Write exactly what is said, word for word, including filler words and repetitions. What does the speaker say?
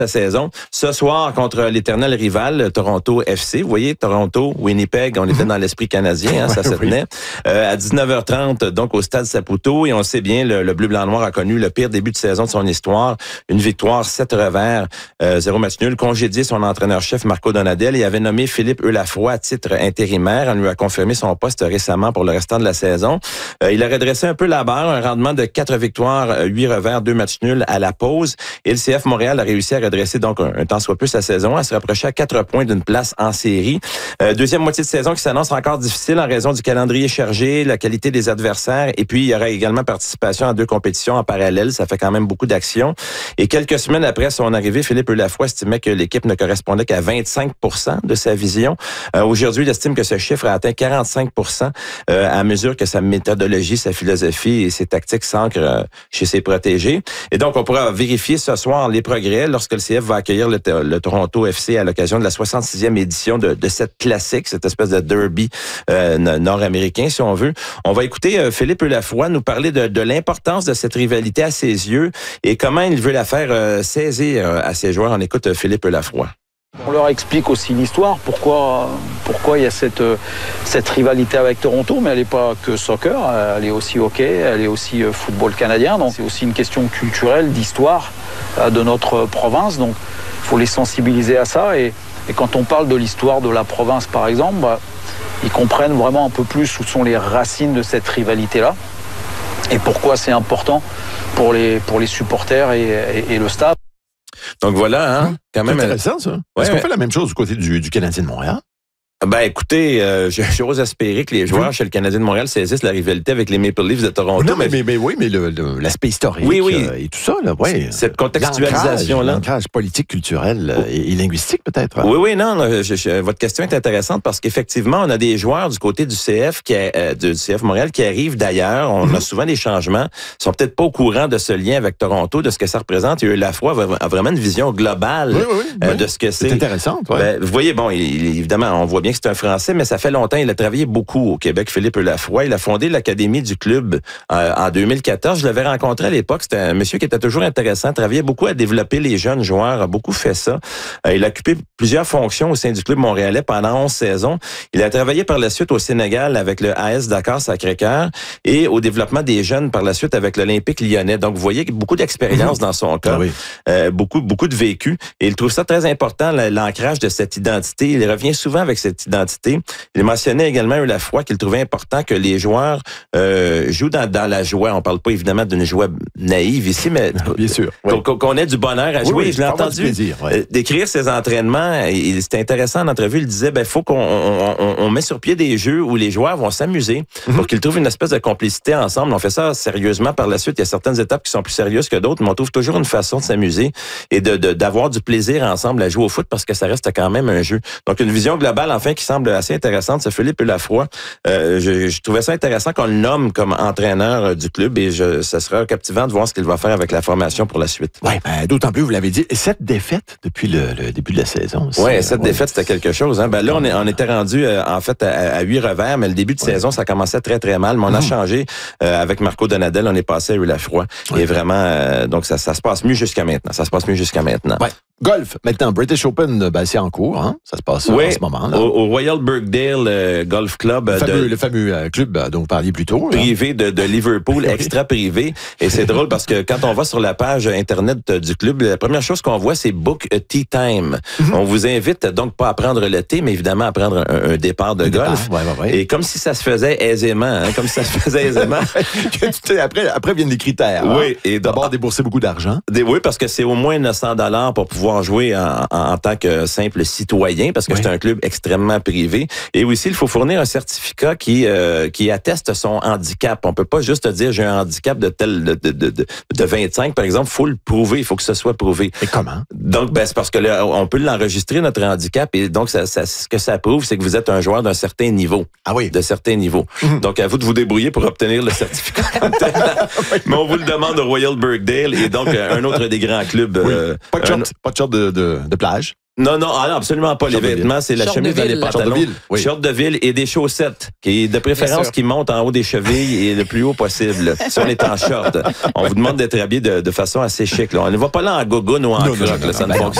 la saison. Ce soir, contre l'éternel rival, Toronto F C. Vous voyez, Toronto, Winnipeg, on était dans l'esprit canadien, hein, ça se tenait. Euh, à dix-neuf heures trente, donc au stade Saputo. Et on sait bien, le, le bleu-blanc-noir a connu le pire début de saison de son histoire. Une victoire, sept revers, euh, zéro match nul. Congédié son entraîneur-chef, Marco Donadel, et avait nommé Philippe Eulafroy à titre intérimaire. On lui a confirmé son poste récemment pour le restant de la saison. Euh, il a redressé un peu la barre, un rendement de quatre victoires, huit revers, deux matchs nuls à la pause. Et le C F Montréal a réussi à redresser donc un, un tant soit peu sa saison, à se rapprocher à quatre points d'une place en série. Euh, deuxième moitié de saison qui s'annonce encore difficile en raison du calendrier chargé, la qualité des adversaires, et puis il y aura également participation à deux compétitions en parallèle. Ça fait quand même beaucoup d'actions. Et quelques semaines après son arrivée, Philippe Eulafroy estimait que l'équipe ne correspondait qu'à vingt-cinq pour cent de sa vision. Euh, aujourd'hui, il estime que ce chiffre a atteint quarante-cinq pour cent euh, à mesure que sa méthodologie, sa philosophie et ses tactiques s'ancrent euh, chez ses protégés. Et donc, on pourra vérifier ce soir les progrès lorsque le C F va accueillir le, le Toronto F C à l'occasion de la soixante-sixième édition de, de cette classique, cette espèce de derby euh, nord-américain, si on veut. On va écouter euh, Philippe Eulafroy nous parler de, de l'importance de cette rivalité à ses yeux et comment il veut la faire euh, saisir euh, à ses joueurs. On écoute euh, Philippe Eulafroy. On leur explique aussi l'histoire, pourquoi, pourquoi il y a cette, cette rivalité avec Toronto, mais elle n'est pas que soccer, elle est aussi hockey, elle est aussi football canadien, donc c'est aussi une question culturelle, d'histoire de notre province, donc il faut les sensibiliser à ça, et, et quand on parle de l'histoire de la province par exemple, bah, ils comprennent vraiment un peu plus où sont les racines de cette rivalité-là, et pourquoi c'est important pour les, pour les supporters et, et, et le staff. Donc voilà, hein, quand même. C'est intéressant, ça. Ouais, Est-ce qu'on ouais. fait la même chose du côté du, du Canadien de Montréal? Ben écoutez, euh, j'ose espérer que les joueurs oui. chez le Canadien de Montréal saisissent la rivalité avec les Maple Leafs de Toronto. Non, mais, mais, mais oui, mais le, le, l'aspect historique oui, oui. Euh, et tout ça, là, ouais. Cette contextualisation-là. L'ancrage politique, culturel oh. et, et linguistique, peut-être. Hein? Oui, oui, non, non je, je, votre question est intéressante parce qu'effectivement, on a des joueurs du côté du C F, qui, euh, du C F Montréal qui arrivent d'ailleurs. On mm-hmm. a souvent des changements. Ils sont peut-être pas au courant de ce lien avec Toronto, de ce que ça représente. Et Eulafroy a vraiment une vision globale oui, oui, euh, oui. de ce que c'est. C'est intéressant, ouais. Ben, vous voyez, bon, il, évidemment, on voit bien que c'est un Français, mais ça fait longtemps, il a travaillé beaucoup au Québec, Philippe Eulafroy. Il a fondé l'Académie du club euh, en deux mille quatorze. Je l'avais rencontré à l'époque. C'était un monsieur qui était toujours intéressant, travaillait beaucoup à développer les jeunes joueurs, a beaucoup fait ça. Euh, il a occupé plusieurs fonctions au sein du club montréalais pendant onze saisons. Il a travaillé par la suite au Sénégal avec le A S Dakar Sacré-Cœur et au développement des jeunes par la suite avec l'Olympique lyonnais. Donc, vous voyez beaucoup d'expérience mmh. dans son cas, ah oui. euh, beaucoup, beaucoup de vécu. Et il trouve ça très important, l'ancrage de cette identité. Il revient souvent avec cette identité. Il mentionnait également Eulafroy qu'il trouvait important que les joueurs euh, jouent dans, dans la joie. On parle pas évidemment d'une joie naïve ici, mais bien sûr, oui. qu'on, qu'on ait du bonheur à jouer. Oui, oui, je l'ai entendu plaisir, ouais. euh, décrire ses entraînements. Et c'était intéressant en entrevue. Il disait, ben faut qu'on on, on, on met sur pied des jeux où les joueurs vont s'amuser mm-hmm. pour qu'ils trouvent une espèce de complicité ensemble. On fait ça sérieusement par la suite. Il y a certaines étapes qui sont plus sérieuses que d'autres, mais on trouve toujours une façon de s'amuser et de, de d'avoir du plaisir ensemble à jouer au foot parce que ça reste quand même un jeu. Donc une vision globale enfin qui semble assez intéressante. Ce Philippe Eulafroy, euh, je, je trouvais ça intéressant qu'on le nomme comme entraîneur euh, du club et je, ça sera captivant de voir ce qu'il va faire avec la formation pour la suite. Oui, ben, d'autant plus, vous l'avez dit, sept défaites depuis le, le début de la saison. Oui, sept ouais. défaites, c'était quelque chose. Hein. Ben, là, on, est, on était rendu euh, en fait à, à huit revers, mais le début de ouais. saison, ça commençait très, très mal. Mais on a mmh. changé euh, avec Marco Donadel, on est passé à Eulafroy. Ouais. Et vraiment, euh, donc ça, ça se passe mieux jusqu'à maintenant. Ça se passe mieux jusqu'à maintenant. Ouais. Golf, maintenant, British Open, ben, c'est en cours, hein? Ça se passe oui, en ce moment. Là. Au, au Royal Birkdale euh, Golf Club. Le fameux, de, le fameux euh, club euh, dont vous parliez plus tôt. Privé de, de Liverpool, extra privé. Et c'est drôle parce que quand on va sur la page Internet du club, la première chose qu'on voit, c'est Book a Tea Time. Mm-hmm. On vous invite donc pas à prendre le thé, mais évidemment à prendre un, un départ de un golf. Départ, ouais, ouais, ouais. Et comme si ça se faisait aisément, hein, comme si ça se faisait aisément. après, après viennent les critères. Oui. Hein? Et d'abord débourser beaucoup d'argent. Des, oui, parce que c'est au moins neuf cents dollars pour pouvoir jouer en, en, en tant que simple citoyen, parce que oui. c'est un club extrêmement privé. Et aussi, il faut fournir un certificat qui euh, qui atteste son handicap. On peut pas juste dire j'ai un handicap de tel de, de, de, de vingt-cinq, par exemple. Il faut le prouver, il faut que ce soit prouvé. Et comment? Donc, ben, c'est parce que là, on peut l'enregistrer, notre handicap, et donc ça, ça, ce que ça prouve, c'est que vous êtes un joueur d'un certain niveau. Ah oui? De certains niveaux. Mm-hmm. Donc, à vous de vous débrouiller pour obtenir le certificat. Mais on vous le demande au Royal Birkdale, et donc un autre des grands clubs. Oui. Euh, pas de short, un... pas de, short de, de, de plage. Non, non, ah non, absolument pas. Short les de vêtements, c'est la Short chemise de dans les ville. pantalons. Short de ville, oui. Short de ville et des chaussettes, qui de préférence sûr. qui montent en haut des chevilles et le plus haut possible. Si on est en short, on vous demande d'être habillé de, de façon assez chic. Là. On ne va pas là en gogoune ou en Non, non, croque, non, là, ça non, ne non. fonctionne